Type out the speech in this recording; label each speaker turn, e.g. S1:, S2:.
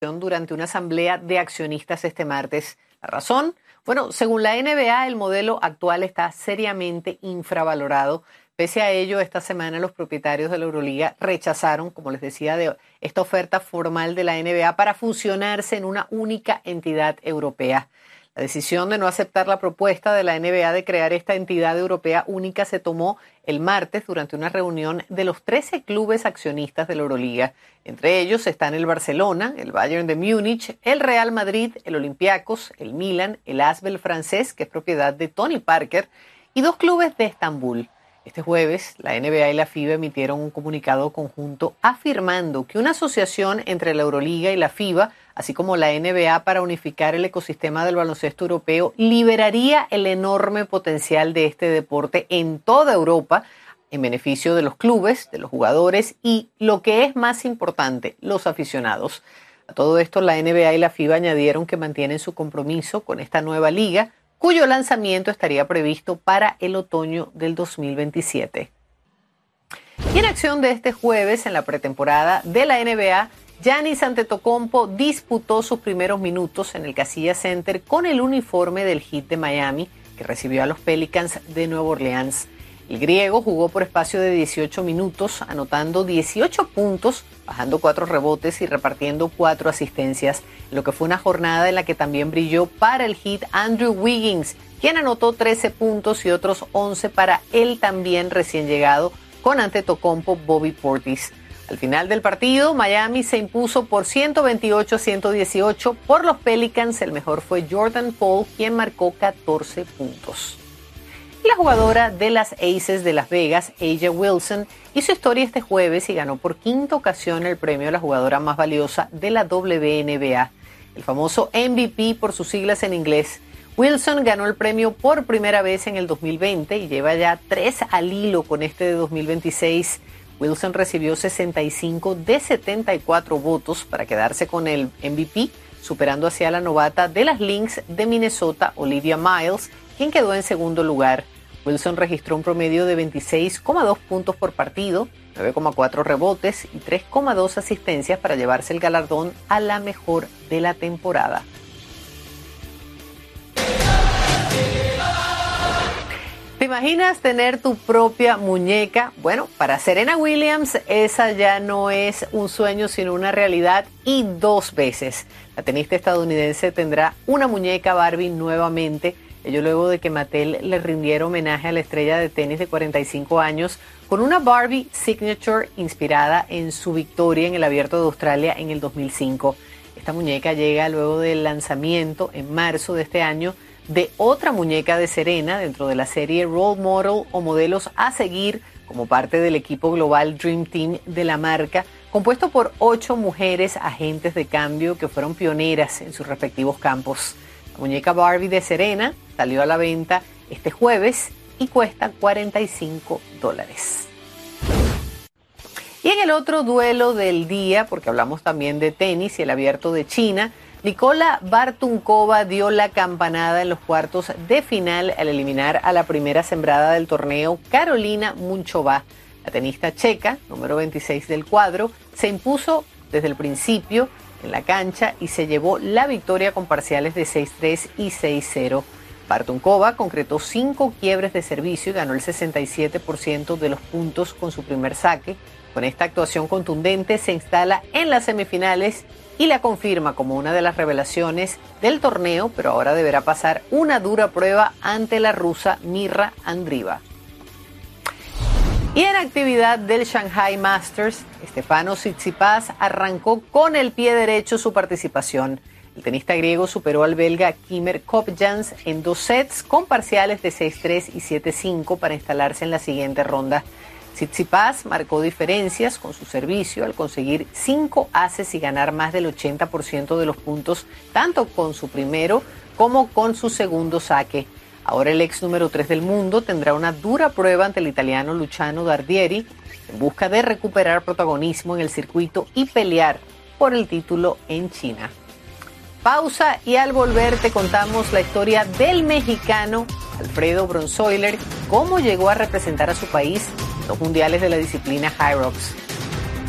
S1: durante una asamblea de accionistas este martes. ¿La razón? Bueno, según la NBA, el modelo actual está seriamente infravalorado. Pese a ello, esta semana los propietarios de la Euroliga rechazaron, como les decía, esta oferta formal de la NBA para fusionarse en una única entidad europea. La decisión de no aceptar la propuesta de la NBA de crear esta entidad europea única se tomó el martes durante una reunión de los 13 clubes accionistas de la Euroliga. Entre ellos están el Barcelona, el Bayern de Múnich, el Real Madrid, el Olympiacos, el Milan, el Asvel francés, que es propiedad de Tony Parker, y 2 clubes de Estambul. Este jueves, la NBA y la FIBA emitieron un comunicado conjunto afirmando que una asociación entre la Euroliga y la FIBA, así como la NBA, para unificar el ecosistema del baloncesto europeo, liberaría el enorme potencial de este deporte en toda Europa, en beneficio de los clubes, de los jugadores y, lo que es más importante, los aficionados. A todo esto, la NBA y la FIBA añadieron que mantienen su compromiso con esta nueva liga, cuyo lanzamiento estaría previsto para el otoño del 2027. Y en acción de este jueves, en la pretemporada de la NBA, Giannis Antetokounmpo disputó sus primeros minutos en el Casillas Center con el uniforme del Heat de Miami, que recibió a los Pelicans de Nueva Orleans. El griego jugó por espacio de 18 minutos, anotando 18 puntos, bajando 4 rebotes y repartiendo 4 asistencias, en lo que fue una jornada en la que también brilló para el Heat Andrew Wiggins, quien anotó 13 puntos y otros 11 para el también recién llegado con Antetokounmpo Bobby Portis. Al final del partido, Miami se impuso por 128-118 por los Pelicans. El mejor fue Jordan Poole, quien marcó 14 puntos. La jugadora de las Aces de Las Vegas, A'ja Wilson, hizo historia este jueves y ganó por quinta ocasión el premio a la jugadora más valiosa de la WNBA, el famoso MVP por sus siglas en inglés. Wilson ganó el premio por primera vez en el 2020 y lleva ya 3 al hilo con este de 2026. Wilson recibió 65 de 74 votos para quedarse con el MVP, superando así a la novata de las Lynx de Minnesota, Olivia Miles, quien quedó en segundo lugar. Wilson registró un promedio de 26,2 puntos por partido, 9,4 rebotes y 3,2 asistencias para llevarse el galardón a la mejor de la temporada. ¿Te imaginas tener tu propia muñeca? Bueno, para Serena Williams esa ya no es un sueño sino una realidad, y 2 veces. La tenista estadounidense tendrá una muñeca Barbie nuevamente, ello luego de que Mattel le rindiera homenaje a la estrella de tenis de 45 años con una Barbie Signature inspirada en su victoria en el Abierto de Australia en el 2005. Esta muñeca llega luego del lanzamiento en marzo de este año de otra muñeca de Serena dentro de la serie Role Model o Modelos a Seguir, como parte del equipo global Dream Team de la marca, compuesto por 8 mujeres agentes de cambio que fueron pioneras en sus respectivos campos. La muñeca Barbie de Serena salió a la venta este jueves y cuesta $45. Y en el otro duelo del día, porque hablamos también de tenis y el Abierto de China, Nikola Bartunkova dio la campanada en los cuartos de final al eliminar a la primera sembrada del torneo, Karolina Muchova. La tenista checa, número 26 del cuadro, se impuso desde el principio en la cancha y se llevó la victoria con parciales de 6-3 y 6-0. Bartunkova concretó 5 quiebres de servicio y ganó el 67% de los puntos con su primer saque. Con esta actuación contundente se instala en las semifinales y la confirma como una de las revelaciones del torneo, pero ahora deberá pasar una dura prueba ante la rusa Mirra Andreeva. Y en actividad del Shanghai Masters, Stefanos Tsitsipas arrancó con el pie derecho su participación. El tenista griego superó al belga Kimmer Kopjans en 2 sets con parciales de 6-3 y 7-5 para instalarse en la siguiente ronda. Tsitsipas marcó diferencias con su servicio al conseguir 5 aces y ganar más del 80% de los puntos, tanto con su primero como con su segundo saque. Ahora el ex número 3 del mundo tendrá una dura prueba ante el italiano Luciano Dardieri en busca de recuperar protagonismo en el circuito y pelear por el título en China. Pausa y al volver te contamos la historia del mexicano Alfredo Bronzoiler, cómo llegó a representar a su país en los mundiales de la disciplina High Rocks.